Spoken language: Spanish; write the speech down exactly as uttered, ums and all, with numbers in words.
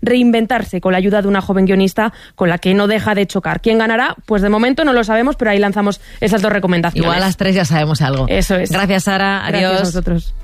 reinventarse con la ayuda de una joven guionista con la que no deja de chocar. ¿Quién ganará? Pues de momento no lo sabemos, pero ahí lanzamos esas dos recomendaciones. Igual a las tres ya sabemos algo. Eso es. Gracias, Sara. Adiós. Gracias a vosotros.